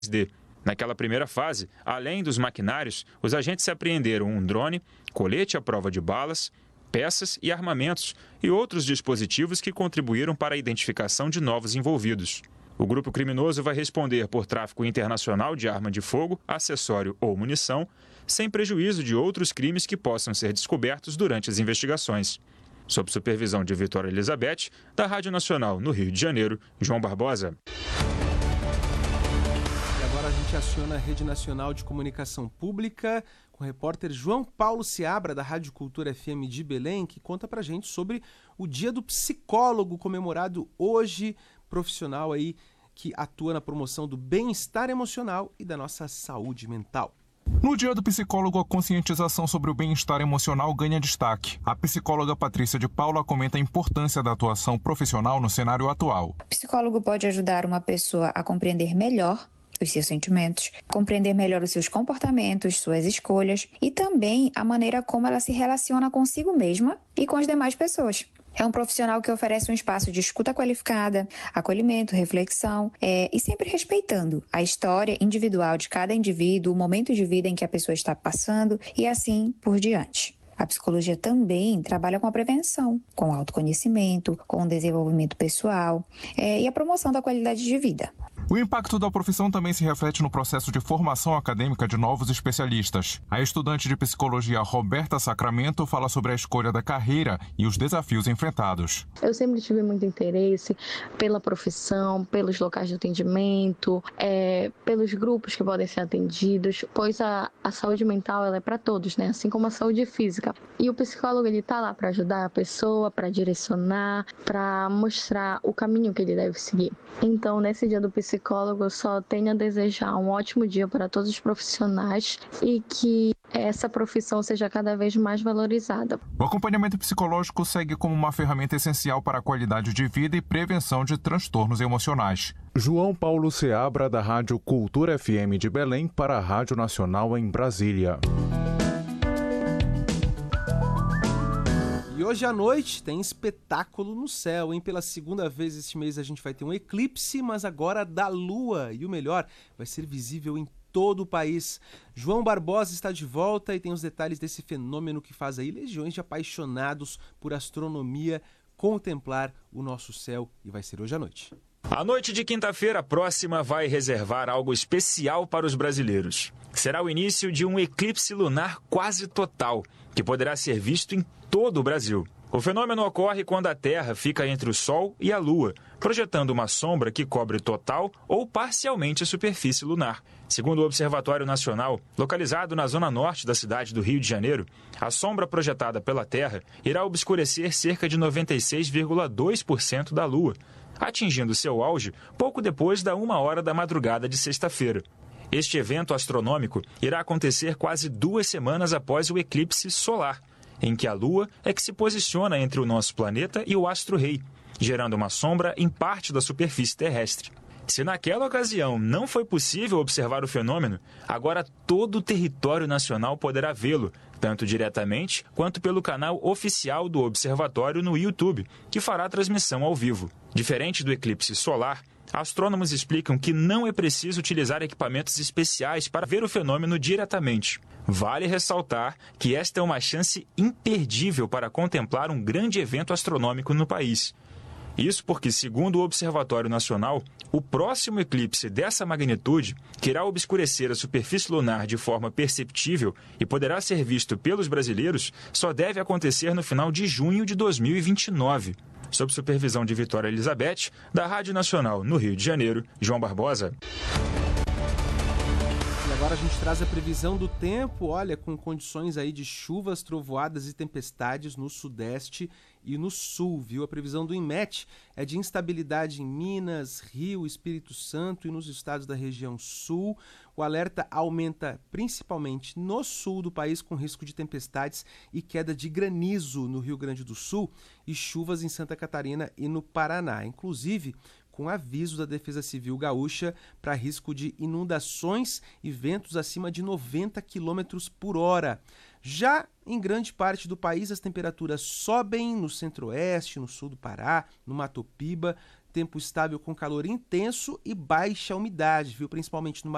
3D. Naquela primeira fase, além dos maquinários, os agentes apreenderam um drone, colete à prova de balas, peças e armamentos e outros dispositivos que contribuíram para a identificação de novos envolvidos. O grupo criminoso vai responder por tráfico internacional de arma de fogo, acessório ou munição, sem prejuízo de outros crimes que possam ser descobertos durante as investigações. Sob supervisão de Vitória Elizabeth, da Rádio Nacional no Rio de Janeiro, João Barbosa. E agora a gente aciona a Rede Nacional de Comunicação Pública com o repórter João Paulo Seabra, da Rádio Cultura FM de Belém, que conta pra gente sobre o Dia do Psicólogo, comemorado hoje, profissional aí que atua na promoção do bem-estar emocional e da nossa saúde mental. No Dia do Psicólogo, a conscientização sobre o bem-estar emocional ganha destaque. A psicóloga Patrícia de Paula comenta a importância da atuação profissional no cenário atual. O psicólogo pode ajudar uma pessoa a compreender melhor os seus sentimentos, compreender melhor os seus comportamentos, suas escolhas e também a maneira como ela se relaciona consigo mesma e com as demais pessoas. É um profissional que oferece um espaço de escuta qualificada, acolhimento, reflexão e sempre respeitando a história individual de cada indivíduo, o momento de vida em que a pessoa está passando e assim por diante. A psicologia também trabalha com a prevenção, com o autoconhecimento, com o desenvolvimento pessoal e a promoção da qualidade de vida. O impacto da profissão também se reflete no processo de formação acadêmica de novos especialistas. A estudante de psicologia Roberta Sacramento fala sobre a escolha da carreira e os desafios enfrentados. Eu sempre tive muito interesse pela profissão, pelos locais de atendimento, pelos grupos que podem ser atendidos, pois a saúde mental ela é para todos, né? Assim como a saúde física. E o psicólogo ele está lá para ajudar a pessoa, para direcionar, para mostrar o caminho que ele deve seguir. Então, nesse dia do psicólogo, eu só tenho a desejar um ótimo dia para todos os profissionais e que essa profissão seja cada vez mais valorizada. O acompanhamento psicológico segue como uma ferramenta essencial para a qualidade de vida e prevenção de transtornos emocionais. João Paulo Seabra, da Rádio Cultura FM de Belém, para a Rádio Nacional em Brasília. E hoje à noite tem espetáculo no céu, hein? Pela segunda vez este mês a gente vai ter um eclipse, mas agora da Lua. E o melhor, vai ser visível em todo o país. João Barbosa está de volta e tem os detalhes desse fenômeno que faz aí legiões de apaixonados por astronomia contemplar o nosso céu, e vai ser hoje à noite. A noite de quinta-feira próxima vai reservar algo especial para os brasileiros. Será o início de um eclipse lunar quase total, que poderá ser visto em todo o Brasil. O fenômeno ocorre quando a Terra fica entre o Sol e a Lua, projetando uma sombra que cobre total ou parcialmente a superfície lunar. Segundo o Observatório Nacional, localizado na zona norte da cidade do Rio de Janeiro, a sombra projetada pela Terra irá obscurecer cerca de 96,2% da Lua, atingindo seu auge pouco depois da 1h da madrugada de sexta-feira. Este evento astronômico irá acontecer quase 2 semanas após o eclipse solar, em que a Lua é que se posiciona entre o nosso planeta e o astro-rei, gerando uma sombra em parte da superfície terrestre. Se naquela ocasião não foi possível observar o fenômeno, agora todo o território nacional poderá vê-lo, tanto diretamente quanto pelo canal oficial do observatório no YouTube, que fará transmissão ao vivo. Diferente do eclipse solar, astrônomos explicam que não é preciso utilizar equipamentos especiais para ver o fenômeno diretamente. Vale ressaltar que esta é uma chance imperdível para contemplar um grande evento astronômico no país. Isso porque, segundo o Observatório Nacional, o próximo eclipse dessa magnitude, que irá obscurecer a superfície lunar de forma perceptível e poderá ser visto pelos brasileiros, só deve acontecer no final de junho de 2029. Sob supervisão de Vitória Elizabeth, da Rádio Nacional no Rio de Janeiro, João Barbosa. E agora a gente traz a previsão do tempo, olha, com condições aí de chuvas, trovoadas e tempestades no sudeste e no sul, viu? A previsão do INMET é de instabilidade em Minas, Rio, Espírito Santo e nos estados da região sul. O alerta aumenta principalmente no sul do país, com risco de tempestades e queda de granizo no Rio Grande do Sul e chuvas em Santa Catarina e no Paraná. Inclusive, com aviso da Defesa Civil Gaúcha para risco de inundações e ventos acima de 90 km por hora. Já em grande parte do país, as temperaturas sobem no centro-oeste, no sul do Pará, no Mato Piba, tempo estável com calor intenso e baixa umidade, viu? Principalmente no